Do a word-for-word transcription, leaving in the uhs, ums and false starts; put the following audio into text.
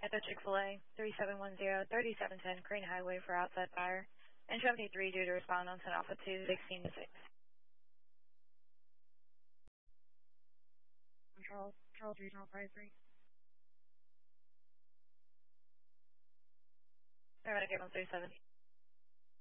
Echo Chick-fil-A, three seven one zero, three seven one zero, Crane Highway for outside fire. And seventy-three due to respond on ten Alpha two, sixteen to six. Control, Control Regional five three. They're going to get one thirty-seven.